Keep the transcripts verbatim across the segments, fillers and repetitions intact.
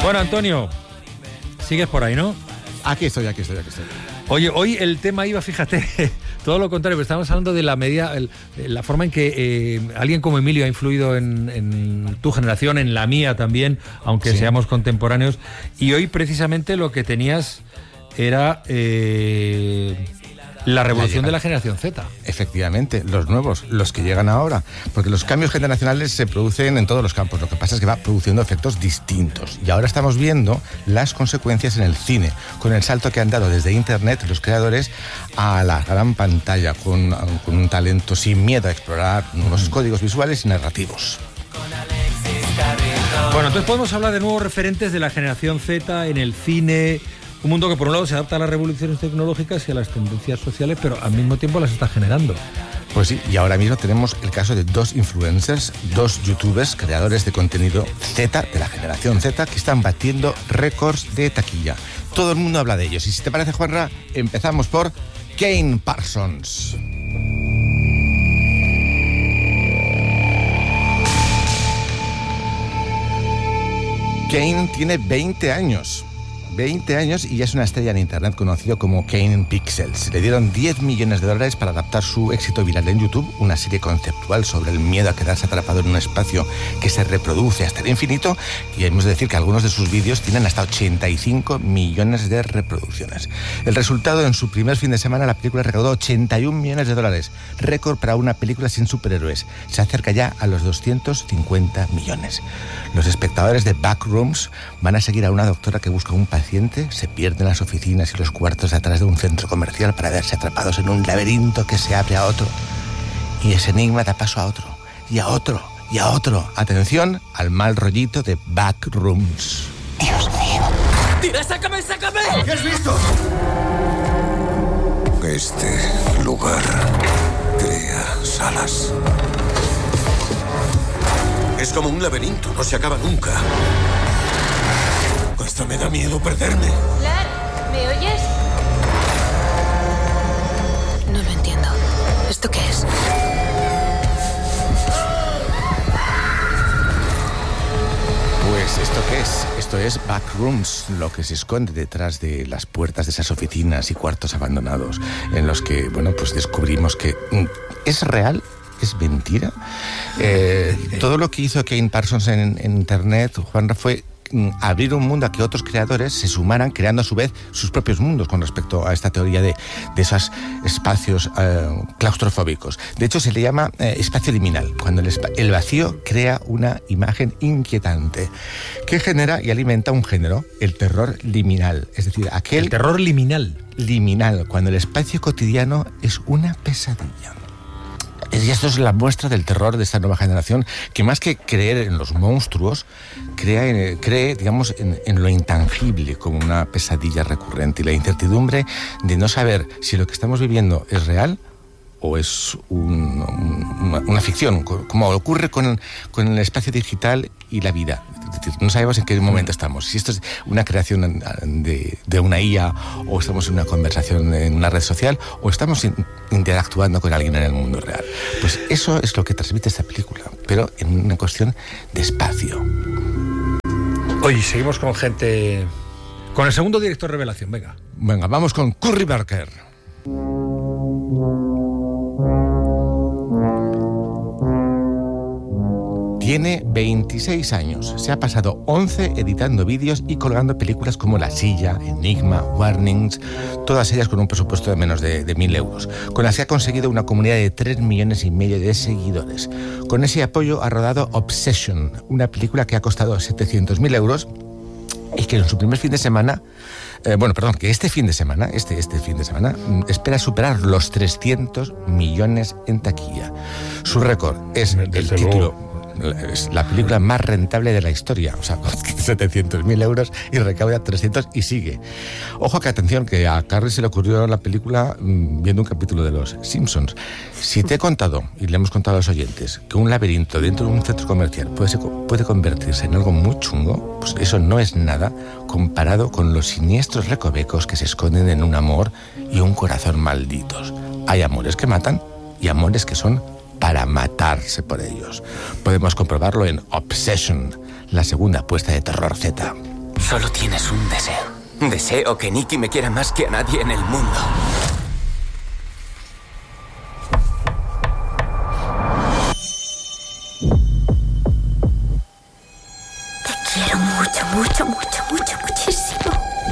Bueno, Antonio, sigues por ahí, ¿no? Aquí estoy, aquí estoy, aquí estoy. Oye, hoy el tema iba, fíjate, todo lo contrario, pero estábamos hablando de la medida, el, la forma en que eh, alguien como Emilio ha influido en, en tu generación, en la mía también, aunque sí. seamos contemporáneos. Y hoy precisamente lo que tenías era eh, la revolución la de la generación Z. Efectivamente, los nuevos, los que llegan ahora. Porque los cambios generacionales se producen en todos los campos. Lo que pasa es que va produciendo efectos distintos. Y ahora estamos viendo las consecuencias en el cine, con el salto que han dado desde Internet los creadores a la gran pantalla, con, con un talento sin miedo a explorar nuevos mm. códigos visuales y narrativos. Bueno, entonces podemos hablar de nuevos referentes de la generación Z en el cine. Un mundo que por un lado se adapta a las revoluciones tecnológicas y a las tendencias sociales, pero al mismo tiempo las está generando. Pues sí, y ahora mismo tenemos el caso de dos influencers, dos youtubers, creadores de contenido Z, de la generación Z, que están batiendo récords de taquilla. Todo el mundo habla de ellos. Y si te parece, Juanra, empezamos por Kane Parsons. Kane tiene veinte años. veinte años y ya es una estrella en internet conocido como Kane Pixels. Le dieron diez millones de dólares para adaptar su éxito viral en YouTube, una serie conceptual sobre el miedo a quedarse atrapado en un espacio que se reproduce hasta el infinito, y hemos de decir que algunos de sus vídeos tienen hasta ochenta y cinco millones de reproducciones. El resultado: en su primer fin de semana la película recaudó ochenta y un millones de dólares, récord para una película sin superhéroes. Se acerca ya a los doscientos cincuenta millones. Los espectadores de Backrooms van a seguir a una doctora que busca un paciente, se pierde en las oficinas y los cuartos de atrás de un centro comercial para verse atrapados en un laberinto que se abre a otro. Y ese enigma da paso a otro, y a otro, y a otro. Atención al mal rollito de Backrooms. Dios mío. ¡Tira, sácame, sácame! ¿Qué has visto? Este lugar crea salas. Es como un laberinto, no se acaba nunca. Hasta me da miedo perderme. Clark, ¿me oyes? No lo entiendo. ¿Esto qué es? Pues, ¿esto qué es? Esto es Backrooms, lo que se esconde detrás de las puertas de esas oficinas y cuartos abandonados, en los que, bueno, pues descubrimos que es real. ¿Es mentira? Eh, todo lo que hizo Kane Parsons en, en Internet, Juanra, fue abrir un mundo a que otros creadores se sumaran, creando a su vez sus propios mundos con respecto a esta teoría de, de esos espacios eh, claustrofóbicos. De hecho, se le llama eh, espacio liminal, cuando el, el vacío crea una imagen inquietante que genera y alimenta un género, el terror liminal. Es decir, aquel... El terror liminal. Liminal, cuando el espacio cotidiano es una pesadilla. Y esto es la muestra del terror de esta nueva generación, que más que creer en los monstruos, cree, cree digamos, en, en lo intangible, como una pesadilla recurrente, y la incertidumbre de no saber si lo que estamos viviendo es real o es un, un, una ficción, como ocurre con, con el espacio digital y la vida. Es decir, no sabemos en qué momento estamos. Si esto es una creación de, de una I A, o estamos en una conversación en una red social, o estamos in, interactuando con alguien en el mundo real. Pues eso es lo que transmite esta película, pero en una cuestión de espacio. Oye, seguimos con gente... Con el segundo director revelación, venga. Venga, vamos con Curry Barker. Tiene veintiséis años, se ha pasado once editando vídeos y colgando películas como La Silla, Enigma, Warnings, todas ellas con un presupuesto de menos de, de mil euros, con las que ha conseguido una comunidad de tres millones y medio de seguidores. Con ese apoyo ha rodado Obsession, una película que ha costado setecientos mil euros y que en su primer fin de semana, eh, bueno, perdón, que este fin de semana, este, este fin de semana, espera superar los trescientos millones en taquilla. Su récord es el título... Es la película más rentable de la historia, o sea, setecientos mil euros y recauda trescientos y sigue. Ojo, que atención, que a Carrie se le ocurrió la película mmm, viendo un capítulo de Los Simpsons. Si te he contado, y le hemos contado a los oyentes, que un laberinto dentro de un centro comercial puede, ser, puede convertirse en algo muy chungo, pues eso no es nada comparado con los siniestros recovecos que se esconden en un amor y un corazón malditos. Hay amores que matan y amores que son para matarse por ellos. Podemos comprobarlo en Obsession, la segunda apuesta de terror Z. Solo tienes un deseo. Deseo que Nikki me quiera más que a nadie en el mundo. Te quiero mucho, mucho, mucho, mucho, muchísimo.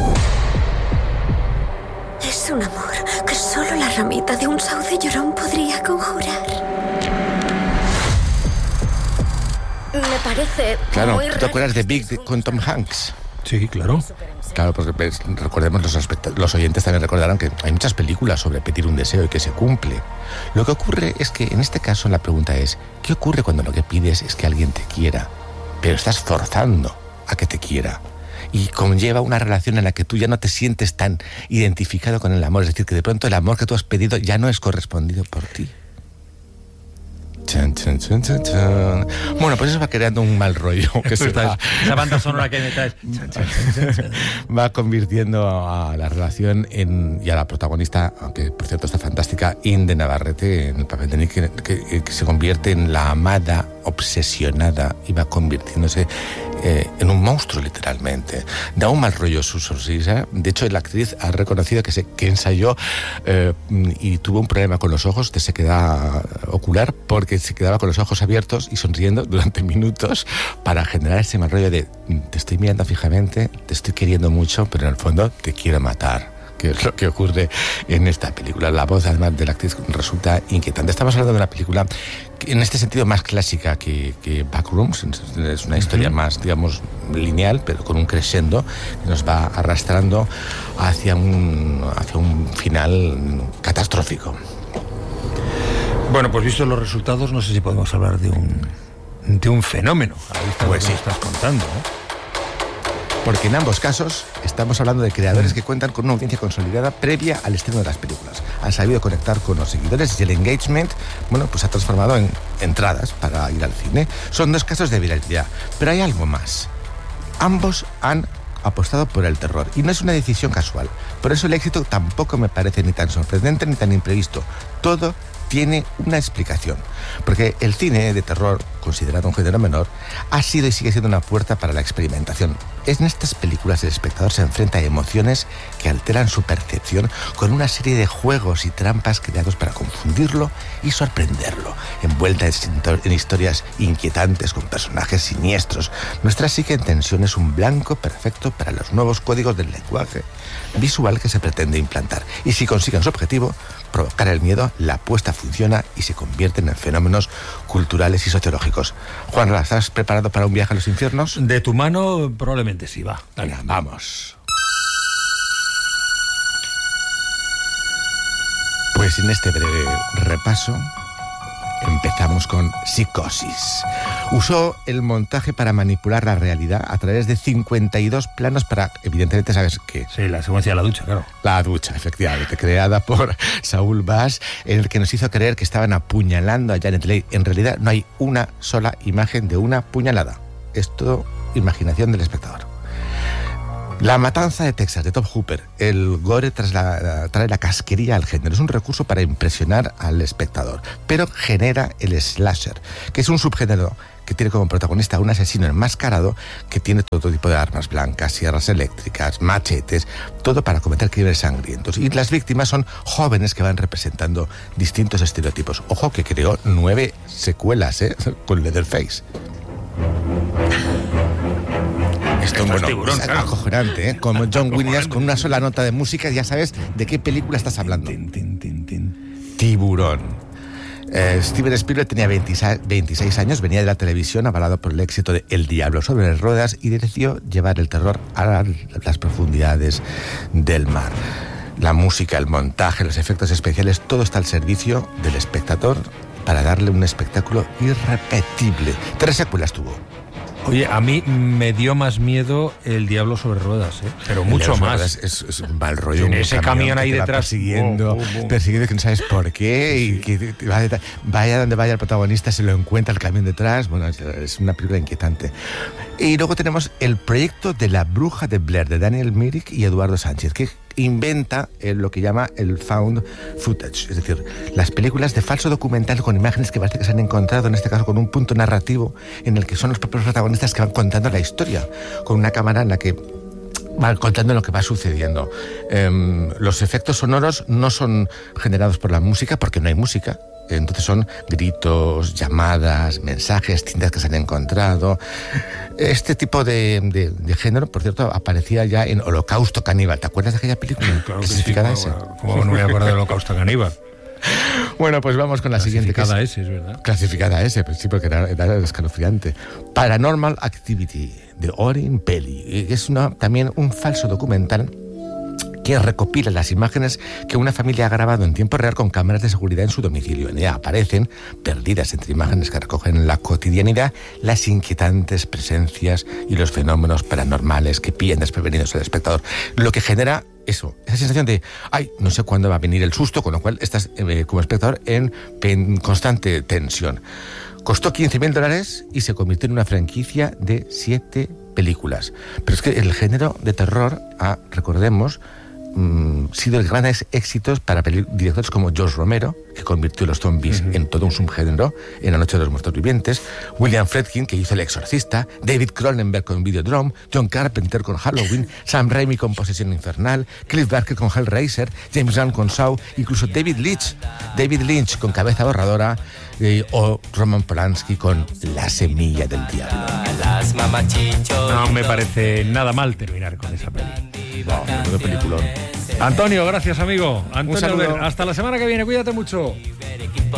Es un amor que solo la ramita de un sauce llorón podría conjurar. Me parece Claro, muy ¿tú te raro acuerdas de que Big estés de- con Tom Hanks? Sí, claro. Claro, porque pues, recordemos, los, aspect- los oyentes también recordarán que hay muchas películas sobre pedir un deseo y que se cumple. Lo que ocurre es que en este caso la pregunta es, ¿qué ocurre cuando lo que pides es que alguien te quiera, pero estás forzando a que te quiera? Y conlleva una relación en la que tú ya no te sientes tan identificado con el amor, es decir, que de pronto el amor que tú has pedido ya no es correspondido por ti. Chan, chan, chan, chan, chan. Bueno, pues eso va creando un mal rollo que se va, Esa banda sonora que me traes. va convirtiendo a la relación en, y a la protagonista, aunque por cierto está fantástica, Inde Navarrete, en el papel de Nick, que, que, que se convierte en la amada obsesionada y va convirtiéndose eh, en un monstruo literalmente. Da un mal rollo su sonrisa. De hecho, la actriz ha reconocido que, se, que ensayó eh, y tuvo un problema con los ojos de sequedad ocular, porque se quedaba con los ojos abiertos y sonriendo durante minutos para generar ese mal rollo de te estoy mirando fijamente, te estoy queriendo mucho, pero en el fondo te quiero matar, que es lo que ocurre en esta película. La voz, además, de la actriz resulta inquietante. Estamos hablando de una película que, en este sentido, más clásica que, que Backrooms. Es una historia uh-huh. más, digamos, lineal, pero con un crescendo que nos va arrastrando hacia un, hacia un final catastrófico. Bueno, pues vistos los resultados, no sé si podemos hablar de un, de un fenómeno. A la vista Pues de lo sí. que estás contando, ¿no? Porque en ambos casos estamos hablando de creadores que cuentan con una audiencia consolidada previa al estreno de las películas. Han sabido conectar con los seguidores y el engagement, bueno, pues se ha transformado en entradas para ir al cine. Son dos casos de viralidad, pero hay algo más. Ambos han apostado por el terror y no es una decisión casual. Por eso el éxito tampoco me parece ni tan sorprendente ni tan imprevisto. Todo tiene una explicación, porque el cine de terror, considerado un género menor, ha sido y sigue siendo una puerta para la experimentación. En estas películas el espectador se enfrenta a emociones que alteran su percepción con una serie de juegos y trampas creados para confundirlo y sorprenderlo, envuelta en historias inquietantes con personajes siniestros. Nuestra psique en tensión es un blanco perfecto para los nuevos códigos del lenguaje visual que se pretende implantar. Y si consiguen su objetivo, provocar el miedo, la apuesta funciona y se convierten en fenómenos culturales y sociológicos. Juan, ¿estás preparado para un viaje a los infiernos? De tu mano probablemente sí, va. Venga, vamos. Pues en este breve repaso empezamos con Psicosis. Usó el montaje para manipular la realidad a través de cincuenta y dos planos para, evidentemente, ¿sabes qué? Sí, la secuencia de la ducha, claro. La ducha, efectivamente, creada por Saúl Bass, en el que nos hizo creer que estaban apuñalando a Janet Leigh. En realidad no hay una sola imagen de una puñalada. Es todo imaginación del espectador. La matanza de Texas, de Top Hooper. El gore tras la, trae la casquería al género. Es un recurso para impresionar al espectador, pero genera el slasher, que es un subgénero que tiene como protagonista a un asesino enmascarado que tiene todo tipo de armas blancas, sierras eléctricas, machetes, todo para cometer crímenes sangrientos. Y las víctimas son jóvenes que van representando distintos estereotipos. Ojo, que creó nueve secuelas, ¿eh? Con Leatherface. Esto, bueno, tiburón, es claro. acojonante, ¿eh? Como John Williams, con una sola nota de música ya sabes de qué película estás hablando. Tin, tin, tin, tin. Tiburón. Eh, Steven Spielberg tenía veintiséis años, venía de la televisión, avalado por el éxito de El Diablo sobre ruedas, y decidió llevar el terror a las profundidades del mar. La música, el montaje, los efectos especiales, todo está al servicio del espectador para darle un espectáculo irrepetible. Tres secuelas tuvo. Oye, a mí me dio más miedo El Diablo sobre ruedas, ¿eh? Pero mucho más. Es, es, es un mal rollo. Tiene un ese camión ahí que te va detrás. Persiguiendo, Bum, bum, bum. persiguiendo que no sabes por qué. Sí. Y que te va detrás. Vaya donde vaya el protagonista, se lo encuentra el camión detrás. Bueno, es, es una película inquietante. Y luego tenemos El proyecto de la bruja de Blair, de Daniel Myrick y Eduardo Sánchez, que inventa eh, lo que llama el found footage, es decir, las películas de falso documental con imágenes que parece que se han encontrado, en este caso con un punto narrativo en el que son los propios protagonistas que van contando la historia, con una cámara en la que va contando lo que va sucediendo. Eh, los efectos sonoros no son generados por la música, porque no hay música. Entonces son gritos, llamadas, mensajes, cintas que se han encontrado. Este tipo de, de, de género, por cierto, aparecía ya en Holocausto Caníbal. ¿Te acuerdas de aquella película? Claro que sí, ¿cómo, ¿cómo no me acuerdo del Holocausto Caníbal? Bueno, pues vamos con la siguiente. Clasificada S, es verdad. Clasificada S, pues sí, porque era, era escalofriante. Paranormal Activity, de Oren Peli. Es una, también un falso documental que recopila las imágenes que una familia ha grabado en tiempo real con cámaras de seguridad en su domicilio. En ella aparecen, perdidas entre imágenes que recogen en la cotidianidad, las inquietantes presencias y los fenómenos paranormales que pillan desprevenidos al espectador. Lo que genera eso, esa sensación de, ay, no sé cuándo va a venir el susto, con lo cual estás eh, como espectador en, en constante tensión. Costó quince mil dólares y se convirtió en una franquicia de siete películas. Pero es que el género de terror, ah, recordemos, Mm, sido de grandes éxitos para directores como George Romero, que convirtió los zombies uh-huh. en todo un subgénero en La Noche de los Muertos Vivientes, William Friedkin, que hizo El Exorcista, David Cronenberg con Videodrome, John Carpenter con Halloween, Sam Raimi con Posesión Infernal, Cliff Barker con Hellraiser, James Gunn con Saw, incluso David Lynch, David Lynch con Cabeza Borradora, eh, o Roman Polanski con La Semilla del Diablo. No me parece nada mal terminar con esa peli. No, no, peliculón. Antonio, gracias, amigo. Antonio, hasta la semana que viene, cuídate mucho.